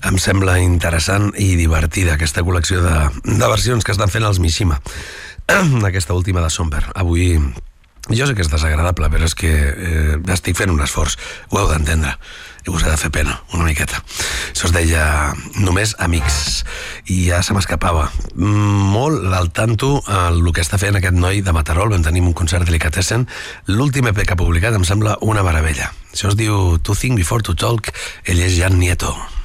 Em sembla interessant i divertida aquesta col·lecció de versions que estan fent els Mishima. Aquesta última de Somber. Avui, jo sé que és desagradable, però és que estic fent un esforç. Ho heu d'entendre. I us he de fer pena, una miqueta. Això es deia Només Amics. I ja se m'escapava molt al tanto el que està fent aquest noi de Matarol. Vam tenir un concert Delicatessen. L'últim EP que ha publicat em sembla una meravella. Això es diu To Think Before to Talk. Ell és Jan Nieto.